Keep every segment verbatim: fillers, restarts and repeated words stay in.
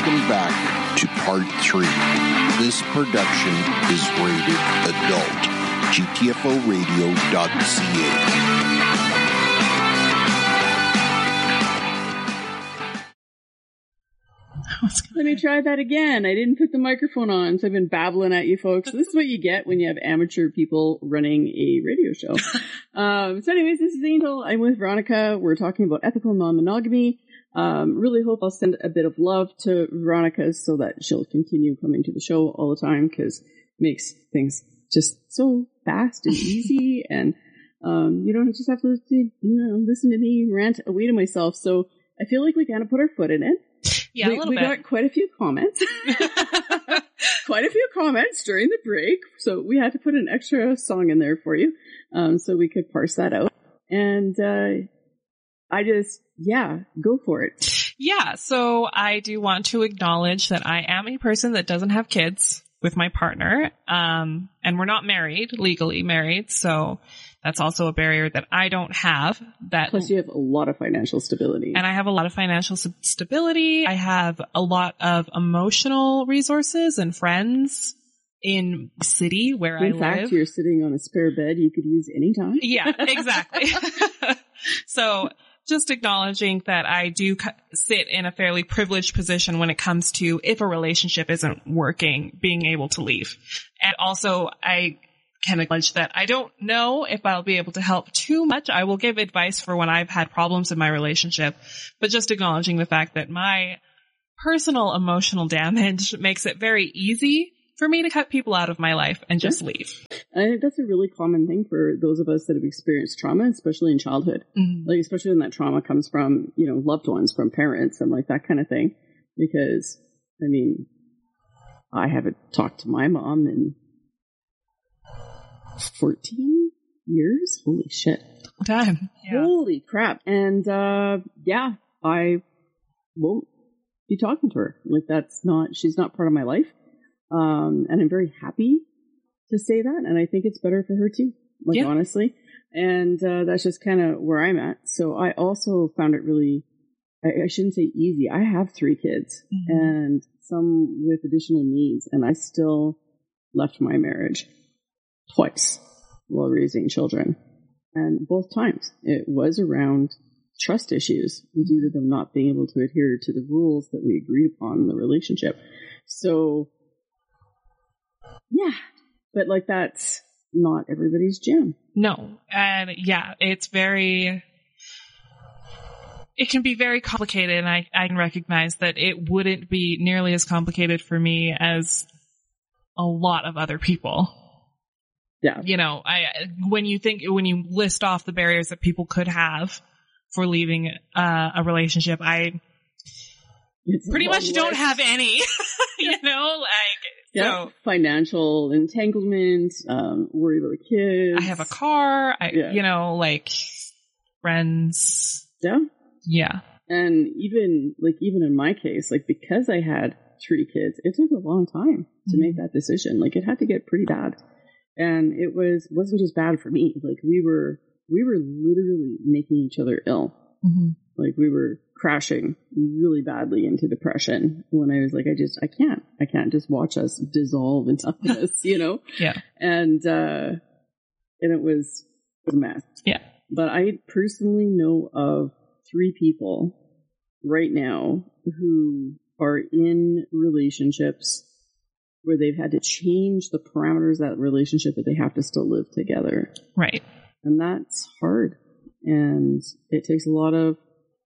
Welcome back to part three. This production is rated adult. G T F O radio dot C A. Let me try that again. I didn't put the microphone on, so I've been babbling at you folks. This is what you get when you have amateur people running a radio show. um, so anyways, this is Angel. I'm with Veronica. We're talking about ethical non-monogamy. Um, really hope I'll send a bit of love to Veronica so that she'll continue coming to the show all the time, because it makes things just so fast and easy, and um, you don't just have to you know, listen to me rant away to myself. So I feel like we kind of put our foot in it. Yeah, we, a little we bit. got quite a few comments. Quite a few comments during the break. So we had to put an extra song in there for you. Um, so we could parse that out. And, uh, I just, yeah, go for it. Yeah. So I do want to acknowledge that I am a person that doesn't have kids with my partner. Um, and we're not married, legally married. So that's also a barrier that I don't have. That Plus you have a lot of financial stability. And I have a lot of financial stability. I have a lot of emotional resources and friends in the city where in I fact, live. You're sitting on a spare bed you could use anytime. Yeah, exactly. So just acknowledging that I do sit in a fairly privileged position when it comes to, if a relationship isn't working, being able to leave. And also I can acknowledge that I don't know if I'll be able to help too much. I will give advice for when I've had problems in my relationship, but just acknowledging the fact that my personal emotional damage makes it very easy for me to cut people out of my life and just yeah. leave. I think that's a really common thing for those of us that have experienced trauma, especially in childhood. Mm-hmm. Like, especially when that trauma comes from, you know, loved ones, from parents and like that kind of thing. Because, I mean, I haven't talked to my mom in fourteen years. Holy shit. Time. Yeah. Holy crap. And, uh, yeah, I won't be talking to her. Like, that's not, she's not part of my life. Um, and I'm very happy to say that. And I think it's better for her too, like, yeah. honestly. And, uh, that's just kind of where I'm at. So I also found it really, I, I shouldn't say easy. I have three kids mm-hmm. and some with additional needs, and I still left my marriage twice while raising children. And both times it was around trust issues due to them not being able to adhere to the rules that we agreed upon in the relationship. So, yeah, but like, that's not everybody's jam. No. And yeah, it's very, it can be very complicated. And I, I can recognize that it wouldn't be nearly as complicated for me as a lot of other people. Yeah. You know, I, when you think, when you list off the barriers that people could have for leaving uh, a relationship, I it's pretty much list. Don't have any, you know, like, yeah. So, financial entanglement, um, worry about kids. I have a car, I, yeah. you know, like friends. Yeah. Yeah. And even, like, even in my case, like, because I had three kids, it took a long time to mm-hmm. make that decision. Like, it had to get pretty bad. And it was, wasn't just bad for me. Like, we were, we were literally making each other ill. Mm-hmm. Like, we were crashing really badly into depression when I was like, I just, I can't, I can't just watch us dissolve into this, you know? Yeah. And, uh, and it was, it was a mess. Yeah. But I personally know of three people right now who are in relationships where they've had to change the parameters of that relationship, but they have to still live together. Right. And that's hard. And it takes a lot of,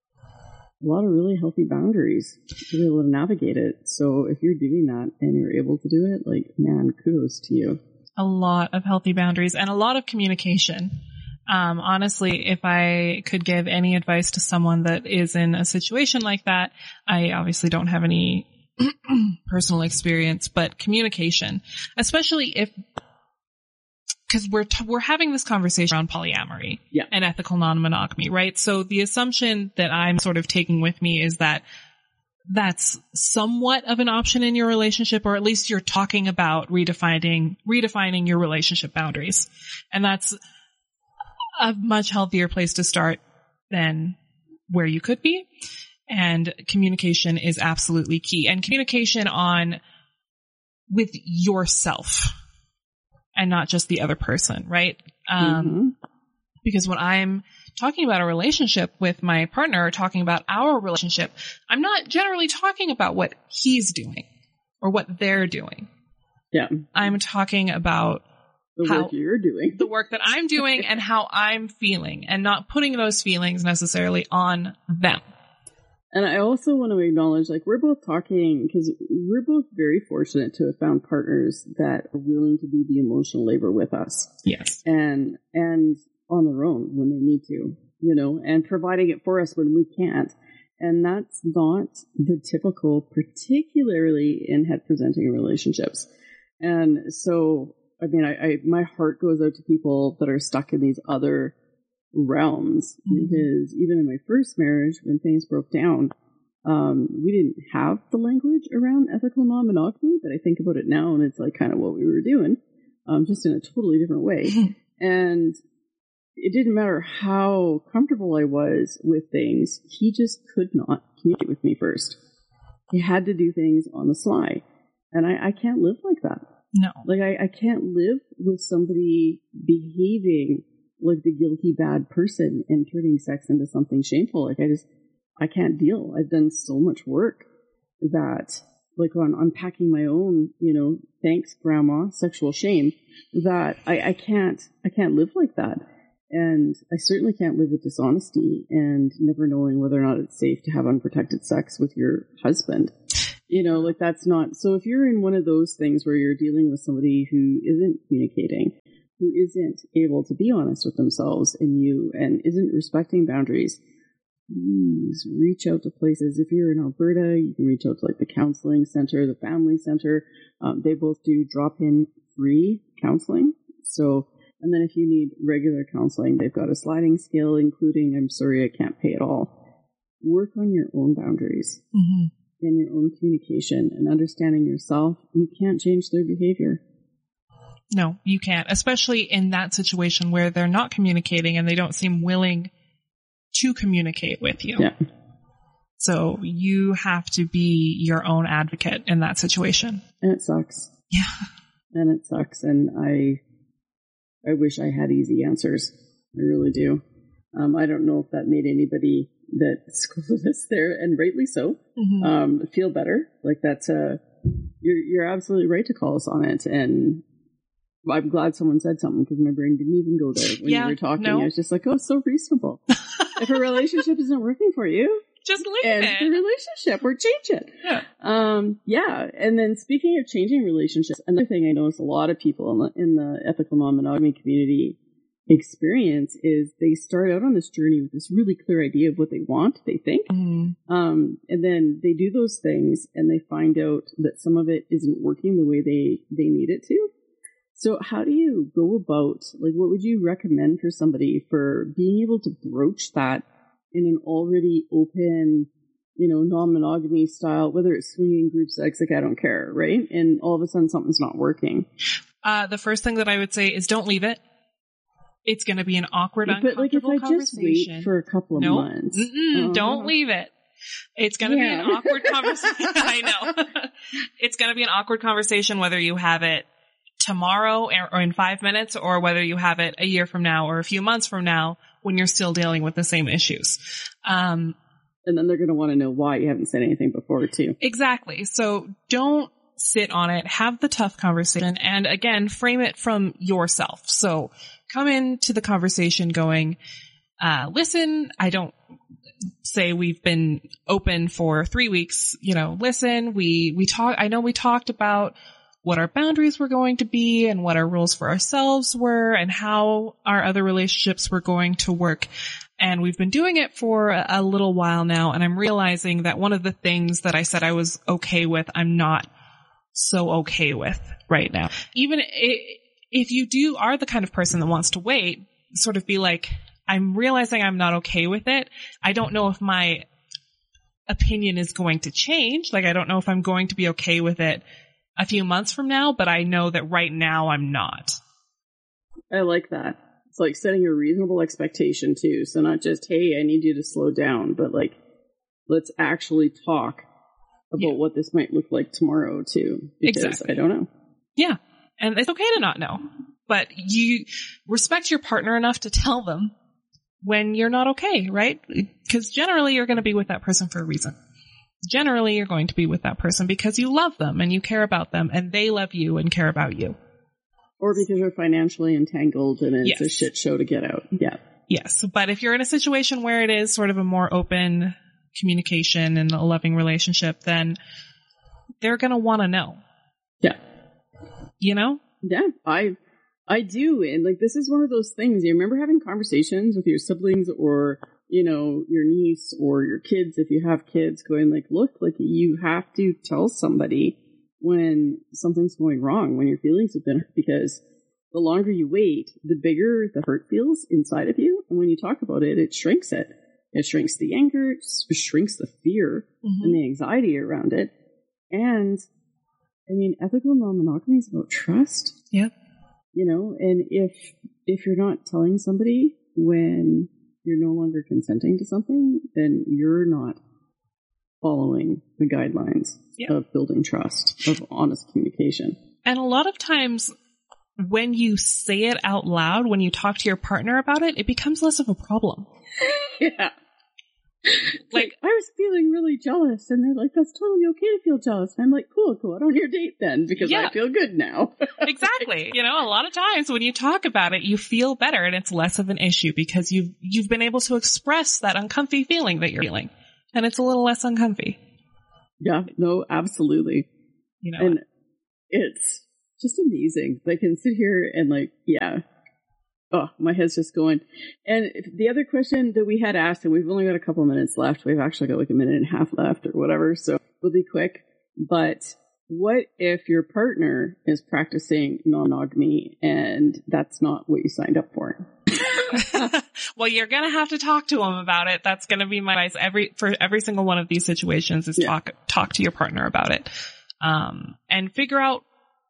a lot of really healthy boundaries to be able to navigate it. So if you're doing that and you're able to do it, like, man, kudos to you. A lot of healthy boundaries and a lot of communication. Um, honestly, if I could give any advice to someone that is in a situation like that, I obviously don't have any personal experience, but communication, especially if, because we're t- we're having this conversation around polyamory yeah. and ethical non-monogamy, right? So the assumption that I'm sort of taking with me is that that's somewhat of an option in your relationship, or at least you're talking about redefining redefining your relationship boundaries, and that's a much healthier place to start than where you could be. And communication is absolutely key. And communication on with yourself and not just the other person, right? Um, Mm-hmm. because when I'm talking about a relationship with my partner or talking about our relationship, I'm not generally talking about what he's doing or what they're doing. Yeah. I'm talking about The how, work you're doing. the work that I'm doing and how I'm feeling, and not putting those feelings necessarily on them. And I also want to acknowledge, like, we're both talking, because we're both very fortunate to have found partners that are willing to do the emotional labor with us. Yes. And, and on their own when they need to, you know, and providing it for us when we can't. And that's not the typical, particularly in het presenting relationships. And so, I mean, I, I my heart goes out to people that are stuck in these other realms, Mm-hmm. because even in my first marriage, when things broke down, um, we didn't have the language around ethical non-monogamy, but I think about it now and it's like kind of what we were doing, um, just in a totally different way. And it didn't matter how comfortable I was with things, he just could not communicate with me first. He had to do things on the sly. And I, I can't live like that. No. Like, I, I can't live with somebody behaving like the guilty bad person and turning sex into something shameful. Like, I just, I can't deal. I've done so much work that, like, on unpacking my own, you know, thanks grandma, sexual shame, that I, I can't, I can't live like that. And I certainly can't live with dishonesty and never knowing whether or not it's safe to have unprotected sex with your husband. You know, like, that's not, so if you're in one of those things where you're dealing with somebody who isn't communicating, who isn't able to be honest with themselves and you, and isn't respecting boundaries, please reach out to places. If you're in Alberta, you can reach out to, like, the counseling center, the family center. Um, they both do drop-in free counseling. So, and then if you need regular counseling, they've got a sliding scale, including, I'm sorry, I can't pay at all. Work on your own boundaries. Mm-hmm. And your own communication and understanding yourself. You can't change their behavior. No, you can't, especially in that situation where they're not communicating and they don't seem willing to communicate with you. Yeah. So you have to be your own advocate in that situation. And it sucks. Yeah. And it sucks. And I, I wish I had easy answers. I really do. Um, I don't know if that made anybody that's closest there, and rightly so, Mm-hmm. um, feel better. Like, that's a, you're, you're absolutely right to call us on it. And I'm glad someone said something, because my brain didn't even go there when Yeah, you were talking. no. I was just like, oh, it's so reasonable. If a relationship isn't working for you, Just leave end it. the relationship or change it. Yeah. Um, yeah. And then, speaking of changing relationships, another thing I notice a lot of people in the, in the ethical non-monogamy community experience is they start out on this journey with this really clear idea of what they want, they think. Mm-hmm. Um, and then they do those things and they find out that some of it isn't working the way they, they need it to. So how do you go about, like, what would you recommend for somebody for being able to broach that in an already open, you know, non-monogamy style, whether it's swinging, group sex, like, I don't care, right? And all of a sudden something's not working. Uh, the first thing that I would say is don't leave it. It's going to be an awkward, But, like, if uncomfortable I just conversation. wait for a couple of Nope. months. Mm-mm, Oh. Don't leave it. It's going to Yeah. be an awkward conversation. I know. It's going to be an awkward conversation whether you have it tomorrow or in five minutes or whether you have it a year from now or a few months from now when you're still dealing with the same issues. Um, And then they're going to want to know why you haven't said anything before, too. Exactly. So don't sit on it. Have the tough conversation. And again, frame it from yourself. So come into the conversation going, uh, listen, I don't say we've been open for three weeks. You know, listen, we, we talk, I know we talked about what our boundaries were going to be and what our rules for ourselves were and how our other relationships were going to work. And we've been doing it for a, a little while now. And I'm realizing that one of the things that I said I was okay with, I'm not so okay with right now. Even if you do are the kind of person that wants to wait, sort of be like, I'm realizing I'm not okay with it. I don't know if my opinion is going to change. Like, I don't know if I'm going to be okay with it a few months from now, but I know that right now I'm not. I like that. It's like setting a reasonable expectation too. So not just, hey, I need you to slow down, but like, let's actually talk about yeah. what this might look like tomorrow too. Because exactly. I don't know. Yeah. And it's okay to not know, but you respect your partner enough to tell them when you're not okay, right? Because generally you're going to be with that person for a reason. Generally you're going to be with that person because you love them and you care about them and they love you and care about you. Or because you're financially entangled and it's yes. a shit show to get out. Yeah. Yes. But if you're in a situation where it is sort of a more open communication and a loving relationship, then they're going to want to know. Yeah. You know? Yeah, I I do. And like, this is one of those things. You remember having conversations with your siblings or, you know, your niece or your kids, if you have kids, going like, look, like you have to tell somebody when something's going wrong, when your feelings have been hurt, because the longer you wait, the bigger the hurt feels inside of you. And when you talk about it, it shrinks it. It shrinks the anger, it shrinks the fear mm-hmm. and the anxiety around it. And I mean, ethical non-monogamy is about trust. Yep. You know, and if if you're not telling somebody when you're no longer consenting to something, then you're not following the guidelines yep. of building trust, of honest communication. And a lot of times when you say it out loud, when you talk to your partner about it, it becomes less of a problem. Yeah. Like, like, I was feeling really jealous, and they're like, that's totally okay to feel jealous. And I'm like, cool, go out on your date then, because yeah. I feel good now. Exactly. You know, a lot of times when you talk about it, you feel better and it's less of an issue because you've, you've been able to express that uncomfy feeling that you're feeling. And it's a little less uncomfy. Yeah, no, absolutely. You know, and it's just amazing. I can sit here and like, yeah. Oh, my head's just going. And the other question that we had asked, and we've only got a couple minutes left. We've actually got like a minute and a half left or whatever, so we'll be quick. But what if your partner is practicing non-monogamy and that's not what you signed up for? Well, you're going to have to talk to them about it. That's going to be my advice every, for every single one of these situations is yeah. talk, talk to your partner about it. Um, and figure out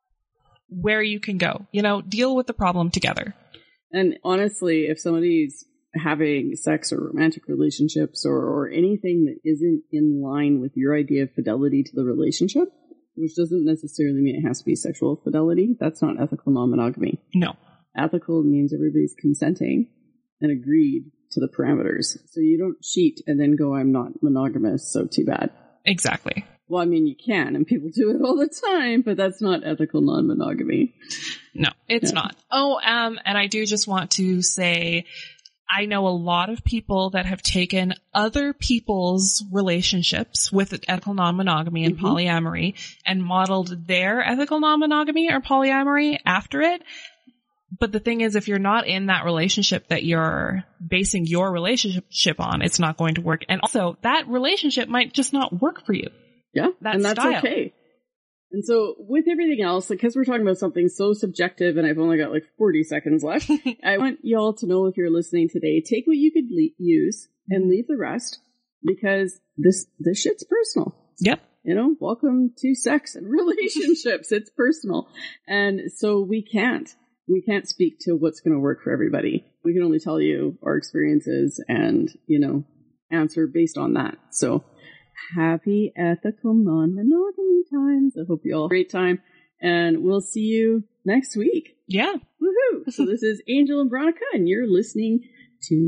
where you can go, you know, deal with the problem together. And honestly, if somebody's having sex or romantic relationships or, or anything that isn't in line with your idea of fidelity to the relationship, which doesn't necessarily mean it has to be sexual fidelity, that's not ethical non-monogamy. No. Ethical means everybody's consenting and agreed to the parameters. So you don't cheat and then go, I'm not monogamous, so too bad. Exactly. Well, I mean, you can, and people do it all the time, but that's not ethical non-monogamy. No, it's yeah. not. Oh, um, and I do just want to say, I know a lot of people that have taken other people's relationships with ethical non-monogamy and mm-hmm. polyamory and modeled their ethical non-monogamy or polyamory after it. But the thing is, if you're not in that relationship that you're basing your relationship on, it's not going to work. And also, that relationship might just not work for you. Yeah, that and that's style. okay. And so with everything else, because we're talking about something so subjective and I've only got like forty seconds left, I want y'all to know if you're listening today, take what you could le- use and leave the rest because this, this shit's personal. Yep. You know, welcome to sex and relationships. It's personal. And so we can't, we can't speak to what's going to work for everybody. We can only tell you our experiences and, you know, answer based on that. So happy ethical non-monogamy times. I hope you all have a great time and we'll see you next week. Yeah. Woohoo. So this is Angel and Veronica and you're listening to